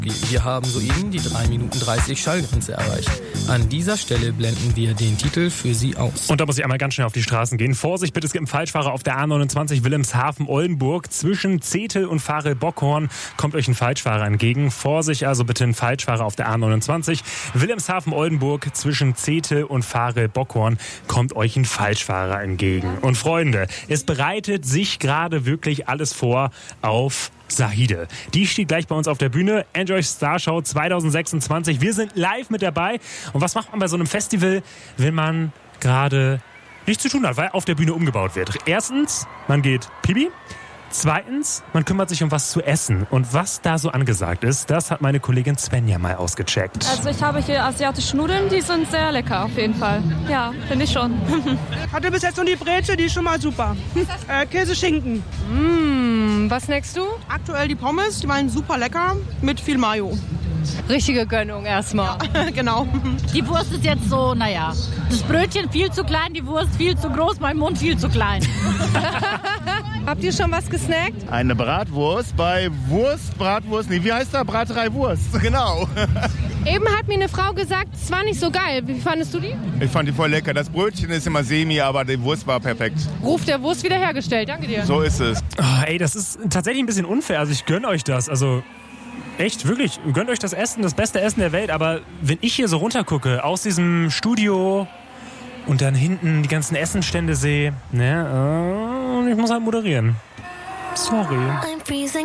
Wir haben soeben die 3 Minuten 30 Schallgrenze erreicht. An dieser Stelle blenden wir den Titel für Sie aus. Und da muss ich einmal ganz schnell auf die Straßen gehen. Vorsicht bitte, es gibt einen Falschfahrer auf der A29 Wilhelmshaven-Oldenburg. Zwischen Zetel und Farel-Bockhorn kommt euch ein Falschfahrer entgegen. Vorsicht also bitte, ein Falschfahrer auf der A29 Wilhelmshaven-Oldenburg. Zwischen Zetel und Farel-Bockhorn kommt euch ein Falschfahrer entgegen. Und Freunde, es bereitet sich gerade wirklich alles vor auf Zahide. Die steht gleich bei uns auf der Bühne. Enjoy Starshou 2026. Wir sind live mit dabei. Und was macht man bei so einem Festival, wenn man gerade nichts zu tun hat, weil auf der Bühne umgebaut wird? Erstens, man geht Pipi. Zweitens, man kümmert sich um was zu essen. Und was da so angesagt ist, das hat meine Kollegin Svenja mal ausgecheckt. Also ich habe hier asiatische Nudeln, die sind sehr lecker auf jeden Fall. Ja, finde ich schon. Hatte bis jetzt nur die Brezel, die ist schon mal super. Käse, Schinken. Was snackst du? Aktuell die Pommes, die waren super lecker mit viel Mayo. Richtige Gönnung erstmal. Ja, genau. Die Wurst ist jetzt so, naja, das Brötchen viel zu klein, die Wurst viel zu groß, mein Mund viel zu klein. Habt ihr schon was gesnackt? Eine Bratwurst bei Bratwurst, nee, wie heißt da? Braterei Wurst, genau. Eben hat mir eine Frau gesagt, es war nicht so geil. Wie fandest du die? Ich fand die voll lecker. Das Brötchen ist immer semi, aber die Wurst war perfekt. Ruf der Wurst wiederhergestellt, danke dir. So ist es. Oh, ey, das ist tatsächlich ein bisschen unfair. Also ich gönne euch das. Also echt, wirklich, gönnt euch das Essen, das beste Essen der Welt. Aber wenn ich hier so runtergucke aus diesem Studio und dann hinten die ganzen Essenstände sehe, ne, ich muss halt moderieren. Sorry.